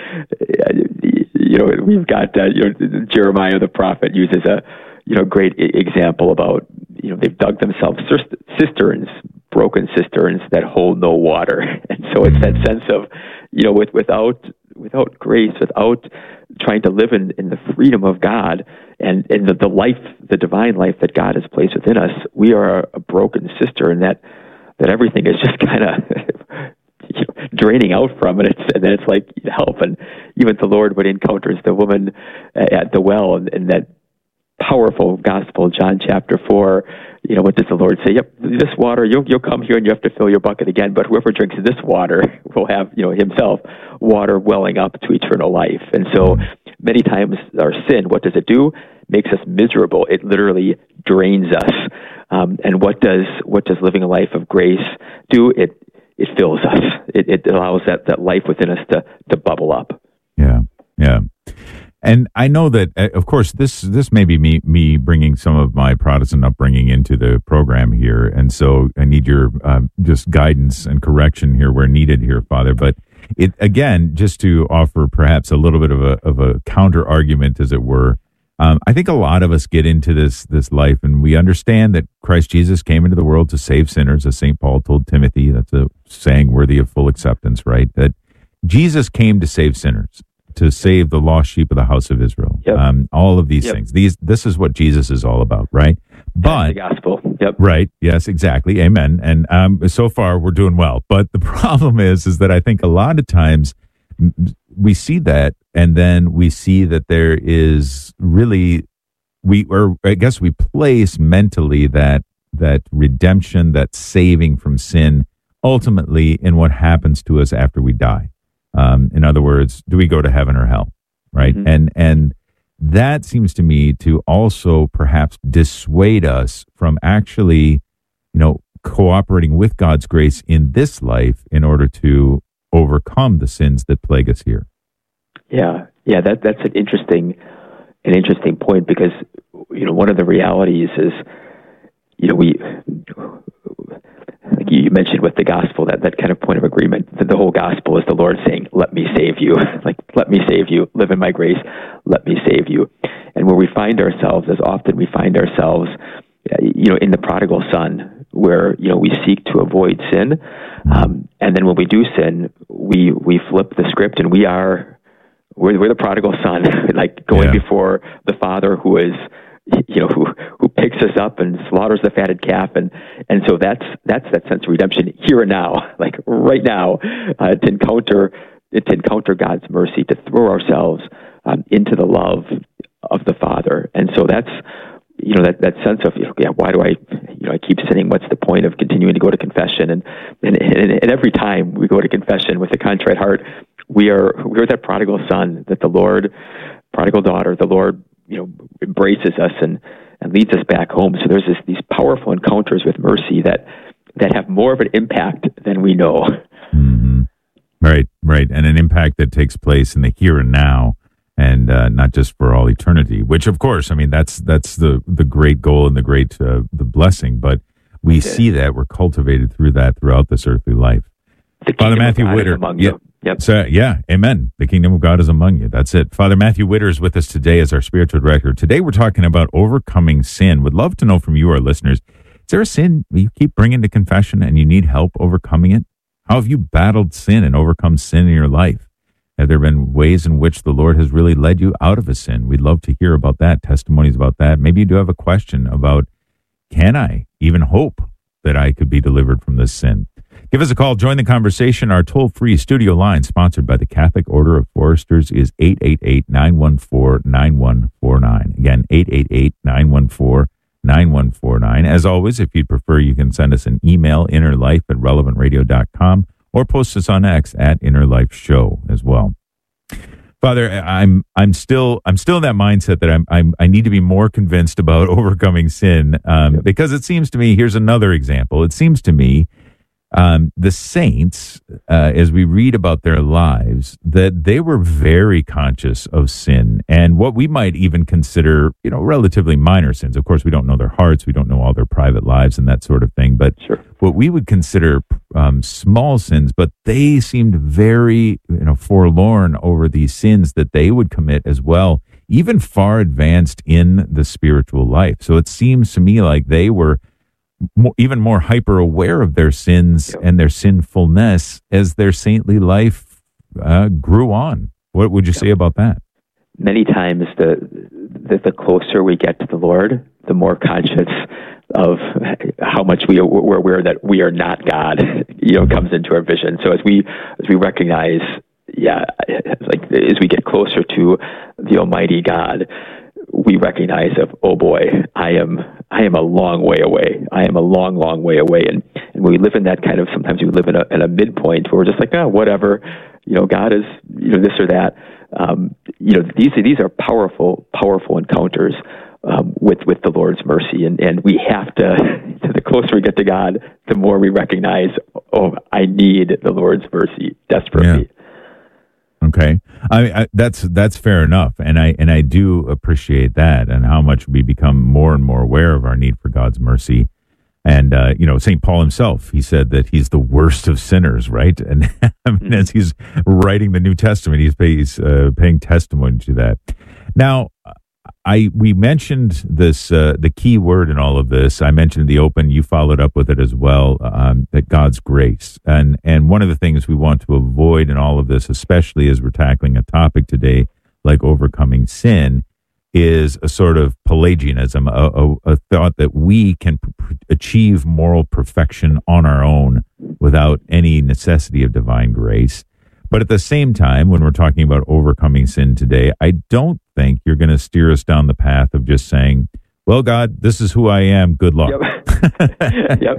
You know, we've got uh, you know, Jeremiah the prophet uses a you know great example about, you know, they've dug themselves cisterns, broken cisterns that hold no water, and so it's that sense of, you know, with without without grace, without trying to live in, in the freedom of God and and the, the life, the divine life that God has placed within us, we are a, a broken cistern that. that everything is just kind of you know, draining out from it. It's, and then it's like, help. And even the Lord, when he encounters the woman at the well, and, and that powerful gospel, John chapter four, you know, what does the Lord say? Yep, this water, you'll, you'll come here and you have to fill your bucket again, but whoever drinks this water will have, you know, himself water welling up to eternal life. And so many times our sin, what does it do? Makes us miserable. It literally drains us. Um, and what does what does living a life of grace do? It it fills us. It, it allows that, that life within us to, to bubble up. Yeah, yeah. And I know that, uh, of course, this this may be me me bringing some of my Protestant upbringing into the program here, and so I need your uh, just guidance and correction here where needed here, Father. But it again, just to offer perhaps a little bit of a of a counter argument, as it were. Um, I think a lot of us get into this this life, and we understand that Christ Jesus came into the world to save sinners, as Saint Paul told Timothy. That's a saying worthy of full acceptance, right? That Jesus came to save sinners, to save the lost sheep of the house of Israel. Yep. Um, all of these yep. things. These, this is what Jesus is all about, right? But the gospel. Yep. Right. Yes. Exactly. Amen. And um, so far we're doing well. But the problem is, is that I think a lot of times we see that, and then we see that there is really we, or I guess we place mentally that that redemption, that saving from sin, ultimately in what happens to us after we die. Um, in other words, do we go to heaven or hell, right? Mm-hmm. And and that seems to me to also perhaps dissuade us from actually, you know, cooperating with God's grace in this life in order to overcome the sins that plague us here. Yeah, yeah, that that's an interesting an interesting point, because you know one of the realities is, you know, we. Like you mentioned with the gospel, that, that kind of point of agreement, that the whole gospel is the Lord saying, let me save you. Like, let me save you. Live in my grace. Let me save you. And where we find ourselves, as often we find ourselves, you know, in the prodigal son, where, you know, we seek to avoid sin. Um, and then when we do sin, we, we flip the script, and we are, we're, we're the prodigal son, like going yeah. before the father who is, you know, who who picks us up and slaughters the fatted calf, and and so that's that's that sense of redemption here and now, like right now, uh, to encounter to encounter God's mercy, to throw ourselves um, into the love of the Father, and so that's you know that, that sense of, you know, yeah, why do I you know I keep sinning? What's the point of continuing to go to confession? And and and, and every time we go to confession with a contrite heart, we are we're that prodigal son that the Lord, prodigal daughter, the Lord, you know, embraces us and, and leads us back home. So there's this, these powerful encounters with mercy that that have more of an impact than we know. Mm-hmm. Right, right, and an impact that takes place in the here and now, and uh, not just for all eternity. Which, of course, I mean that's that's the the great goal and the great uh, the blessing. But we yeah. see that we're cultivated through that throughout this earthly life. Father Matthew Witter, yeah. Yep. So, yeah, amen. The kingdom of God is among you. That's it. Father Matthew Witter is with us today as our spiritual director. Today we're talking about overcoming sin. Would love to know from you, our listeners, is there a sin you keep bringing to confession and you need help overcoming it? How have you battled sin and overcome sin in your life? Have there been ways in which the Lord has really led you out of a sin? We'd love to hear about that, testimonies about that. Maybe you do have a question about, can I even hope that I could be delivered from this sin? Give us a call. Join the conversation. Our toll-free studio line, sponsored by the Catholic Order of Foresters, is eight eight eight, nine one four, nine one four nine. Again, eight eight eight, nine one four, nine one four nine. As always, if you'd prefer, you can send us an email, innerlife at relevant radio dot com, or post us on X at innerlife show as well. Father, I'm I'm still I'm still in that mindset that I'm, I'm I need to be more convinced about overcoming sin, um, yep. because it seems to me, here's another example. It seems to me Um, the saints, uh, as we read about their lives, that they were very conscious of sin and what we might even consider, you know, relatively minor sins. Of course, we don't know their hearts. We don't know all their private lives and that sort of thing. But sure. what we would consider um, small sins, but they seemed very, you know, forlorn over these sins that they would commit as well, even far advanced in the spiritual life. So it seems to me like they were More, even more hyper aware of their sins yep. and their sinfulness as their saintly life uh, grew on. What would you yep. say about that? Many times, the, the the closer we get to the Lord, the more conscious of how much we are, we're aware that we are not God. You know, comes into our vision. So as we as we recognize, yeah, like as we get closer to the Almighty God, we recognize of, oh boy, I am I am a long way away. I am a long, long way away. And, and when we live in that kind of, sometimes we live in a, in a midpoint where we're just like, oh, whatever, you know, God is, you know, this or that. Um, you know, these these are powerful, powerful encounters um, with with the Lord's mercy, and, and we have to. The closer we get to God, the more we recognize, oh, I need the Lord's mercy desperately. Yeah. Okay, I, I, that's that's fair enough, and I and I do appreciate that, and how much we become more and more aware of our need for God's mercy. And, uh, you know, Saint Paul himself, he said that he's the worst of sinners, right? And I mean, as he's writing the New Testament, he's, he's uh, paying testimony to that. Now, I we mentioned this, uh, the key word in all of this. I mentioned in the open, you followed up with it as well, um, that God's grace. And, and one of the things we want to avoid in all of this, especially as we're tackling a topic today like overcoming sin, is a sort of Pelagianism, a, a, a thought that we can pr- achieve moral perfection on our own without any necessity of divine grace. But at the same time, when we're talking about overcoming sin today, I don't think you're going to steer us down the path of just saying, well, God, this is who I am. Good luck. Yep. Yep.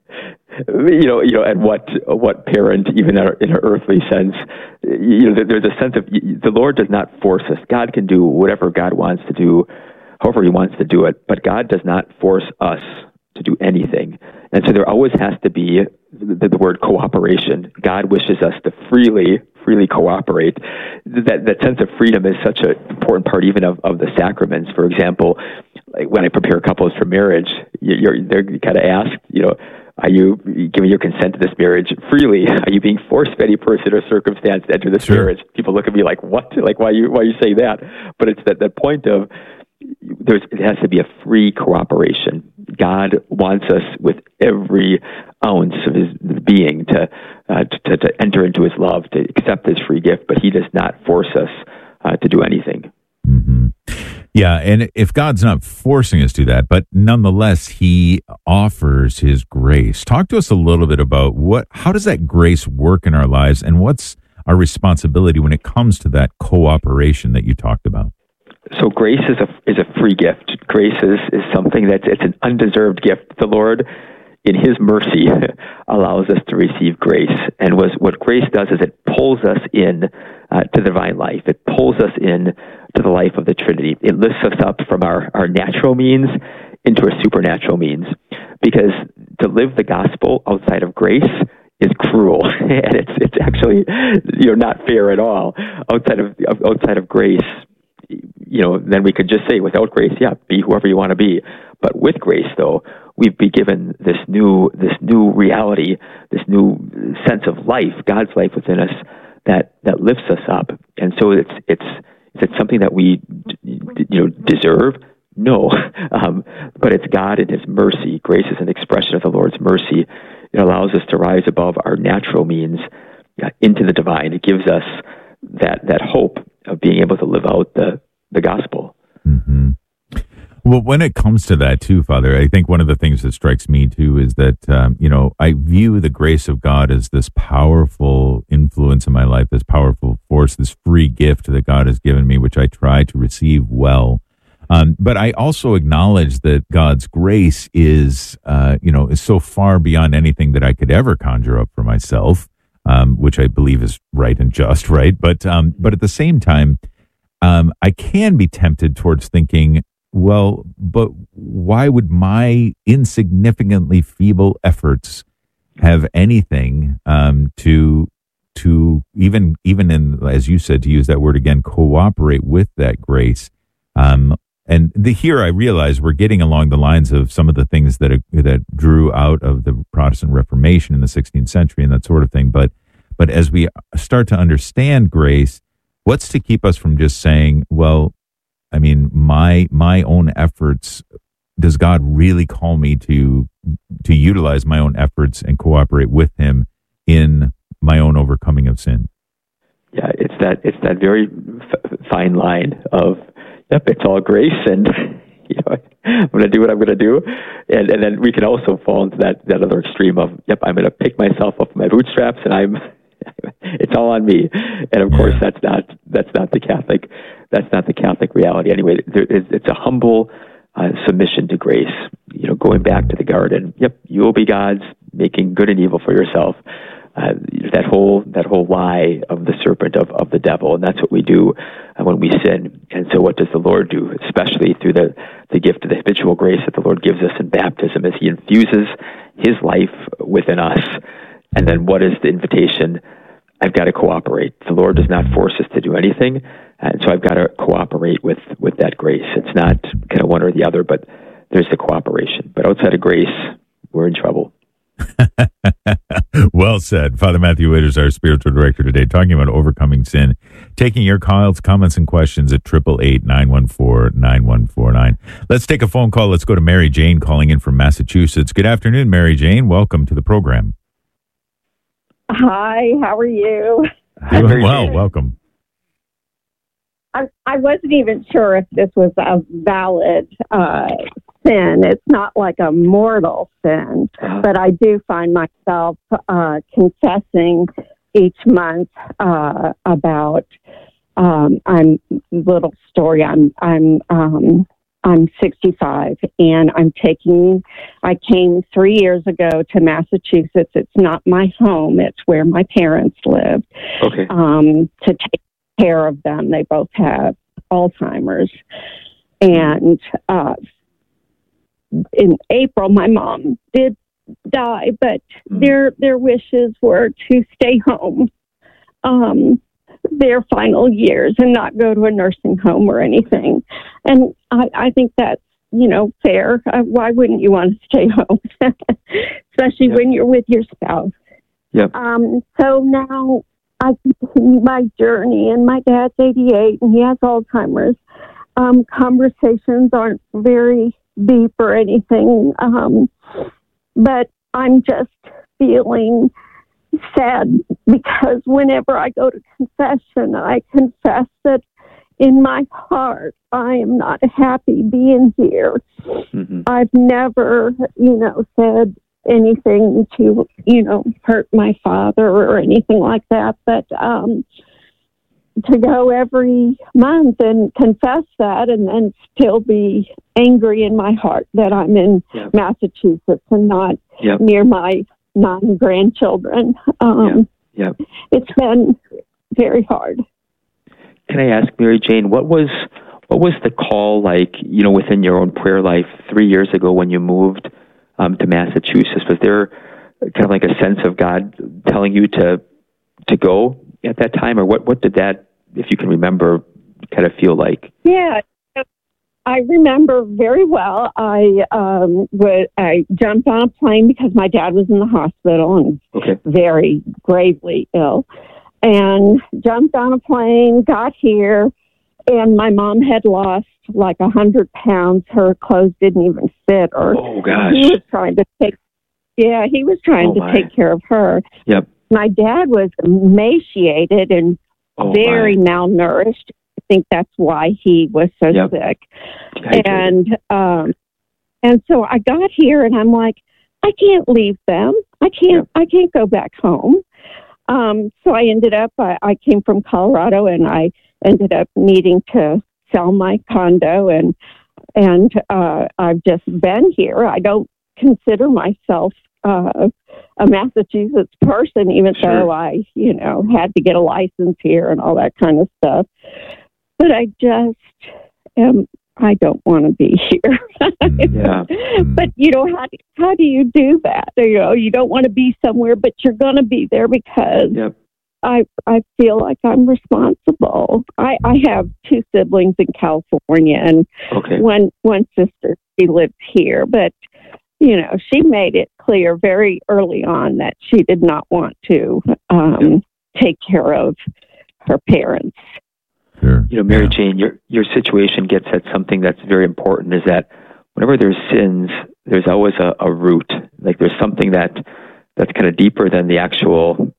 You know, you know, and what what parent, even in, our, in an earthly sense, you know, there's a sense of the Lord does not force us. God can do whatever God wants to do, however He wants to do it, but God does not force us to do anything. And so there always has to be the, the word cooperation. God wishes us to freely, freely cooperate. That that sense of freedom is such an important part, even of, of the sacraments. For example, like when I prepare couples for marriage, you're they're kind of asked, you know, are you giving your consent to this marriage freely? Are you being forced by any person or circumstance to enter this sure. marriage? People look at me like, what? Like, why you why you say that? But it's that, that point of there's it has to be a free cooperation. God wants us with every ounce of His being to uh, to, to enter into His love, to accept His free gift, but He does not force us uh, to do anything. Mm-hmm. Yeah, and if God's not forcing us to do that, but nonetheless, He offers His grace. Talk to us a little bit about what, how does that grace work in our lives, and what's our responsibility when it comes to that cooperation that you talked about? So grace is a is a free gift. Grace is, is something that's it's an undeserved gift. The Lord, in His mercy, allows us to receive grace. And was what grace does is it pulls us in uh, to divine life. It pulls us in to the life of the Trinity. It lifts us up from our, our natural means into a supernatural means. Because to live the gospel outside of grace is cruel, and it's it's actually you know not fair at all. Outside of outside of grace, you know, then we could just say, without grace, yeah, be whoever you want to be. But with grace, though, we've been given this new this new reality, this new sense of life, God's life within us, that that lifts us up. And so it's it's is it something that we you know deserve? No, um, but it's God in His mercy. Grace is an expression of the Lord's mercy. It allows us to rise above our natural means uh, into the divine. It gives us that that hope of being able to live out the, the gospel. Mm-hmm. Well, when it comes to that too, Father, I think one of the things that strikes me too is that, um, you know, I view the grace of God as this powerful influence in my life, this powerful force, this free gift that God has given me, which I try to receive well. Um, but I also acknowledge that God's grace is, uh, you know, is so far beyond anything that I could ever conjure up for myself, um, which I believe is right and just, right? But, um, but at the same time, um, I can be tempted towards thinking, well, but why would my insignificantly feeble efforts have anything um, to to even even in, as you said, to use that word again, cooperate with that grace? Um, and the, here I realize we're getting along the lines of some of the things that are, that drew out of the Protestant Reformation in the sixteenth century and that sort of thing. But but as we start to understand grace, what's to keep us from just saying, well, I mean, my my own efforts, does God really call me to to utilize my own efforts and cooperate with Him in my own overcoming of sin? Yeah, it's that it's that very f- fine line of, yep, it's all grace, and you know, I'm going to do what I'm going to do, and and then we can also fall into that that other extreme of, yep, I'm going to pick myself up my bootstraps, and I'm it's all on me. And of course, that's not that's not the Catholic that's not the Catholic reality. Anyway, there, it's, it's a humble uh, submission to grace. You know, going back to the garden. Yep, you will be gods, making good and evil for yourself. Uh, that whole that whole lie of the serpent of, of the devil, and that's what we do uh, when we sin. And so, what does the Lord do? Especially through the the gift of the habitual grace that the Lord gives us in baptism, as He infuses His life within us. And then, what is the invitation? I've got to cooperate. The Lord does not force us to do anything, and so I've got to cooperate with with that grace. It's not kind of one or the other, but there's the cooperation. But outside of grace, we're in trouble. Well said. Father Matthew Witt is our spiritual director today, talking about overcoming sin, taking your calls, comments, and questions at eight eight eight, nine one four, nine one four nine. Let's take a phone call. Let's go to Mary Jane calling in from Massachusetts. Good afternoon, Mary Jane. Welcome to the program. Hi, how are you? Doing well. Welcome. I, I wasn't even sure if this was a valid uh, sin. It's not like a mortal sin, but I do find myself uh, confessing each month uh, about. Um, I'm little story. I'm I'm um, I'm sixty-five, and I'm taking. I came three years ago to Massachusetts. It's not my home. It's where my parents lived. Okay. Um, to take care of them. They both have Alzheimer's, and uh, in April, my mom did die, but mm. their their wishes were to stay home. Um, their final years and not go to a nursing home or anything. And I, I think that's, you know, fair. Uh, why wouldn't you want to stay home? Especially yep. when you're with your spouse. Yep. Um, so now I continue my journey, and my dad's eighty-eight and he has Alzheimer's. Um, conversations aren't very deep or anything. Um, but I'm just feeling sad because whenever I go to confession, I confess that in my heart, I am not happy being here. Mm-hmm. I've never, you know, said anything to, you know, hurt my father or anything like that. But um, to go every month and confess that and then still be angry in my heart that I'm in yep. Massachusetts and not yep. near my nine grandchildren. Um, yep. Yep. It's been very hard. Can I ask, Mary Jane, what was what was the call like, you know, within your own prayer life three years ago when you moved um, to Massachusetts? Was there kind of like a sense of God telling you to to go at that time, or what? What did that, if you can remember, kind of feel like? Yeah. I remember very well. I um, would, I jumped on a plane because my dad was in the hospital and okay. very gravely ill, and jumped on a plane, got here, and my mom had lost like a hundred pounds. Her clothes didn't even fit her. Oh gosh! He was trying to take, yeah, he was trying oh, to my. take care of her. Yep. My dad was emaciated and oh, very my. malnourished. I think that's why he was so yep. sick. And um, and so I got here, and I'm like, I can't leave them. I can't. Yep. I can't go back home. Um, so I ended up. I, I came from Colorado, and I ended up needing to sell my condo, and and uh, I've just been here. I don't consider myself uh, a Massachusetts person, even sure. though I, you know, had to get a license here and all that kind of stuff. But I just am, I don't want to be here. yeah. But, you know, how do, how do you do that? You know, you don't want to be somewhere, but you're going to be there because yep. I I feel like I'm responsible. I, I have two siblings in California, and okay. one, one sister, she lives here. But, you know, she made it clear very early on that she did not want to um, yep. take care of her parents. Sure. You know, Mary Jane, your your situation gets at something that's very important, is that whenever there's sins, there's always a, a root. Like there's something that that's kind of deeper than the actual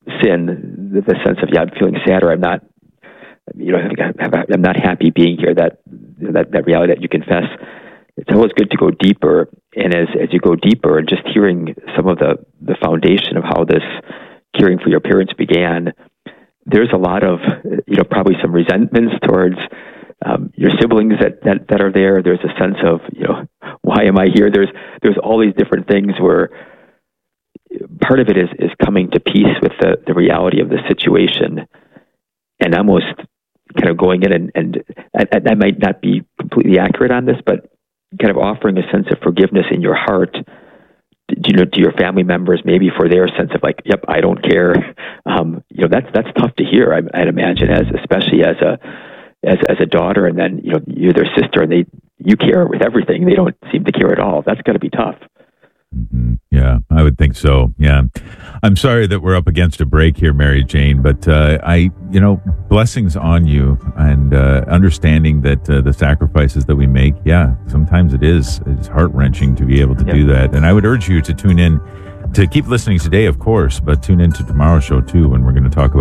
sin, the, the sense of, yeah, I'm feeling sad, or I'm not, you know, I'm not happy being here, that, that, that reality that you confess. It's always good to go deeper. And as, as you go deeper, and just hearing some of the, the foundation of how this caring for your parents began, there's a lot of, you know, probably some resentments towards um, your siblings that, that, that are there. There's a sense of, you know, why am I here? There's there's all these different things where part of it is, is coming to peace with the, the reality of the situation and almost kind of going in and, and I, I might not be completely accurate on this, but kind of offering a sense of forgiveness in your heart, you know, to your family members, maybe for their sense of like, yep, I don't care. Um, you know, that's, that's tough to hear. I, I'd imagine as, especially as a, as, as a daughter, and then, you know, you're their sister and they, you care with everything. They don't seem to care at all. That's gotta be tough. Mm-hmm. Yeah, I would think so. Yeah. I'm sorry that we're up against a break here, Mary Jane, but uh, I, you know, blessings on you and uh, understanding that uh, the sacrifices that we make, yeah, sometimes it is, it's heart-wrenching to be able to yeah. do that. And I would urge you to tune in, to keep listening today, of course, but tune in to tomorrow's show too, when we're going to talk about